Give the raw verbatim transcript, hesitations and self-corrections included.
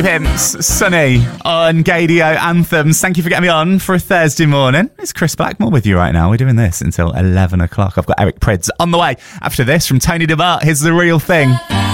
Mega Pimps, Sunny on Gadio Anthems. Thank you for getting me on for a Thursday morning. It's Chris Blackmore with you right now. We're doing this until eleven o'clock. I've got Eric Prydz on the way. After this, from Tony DeMart, here's The Real Thing.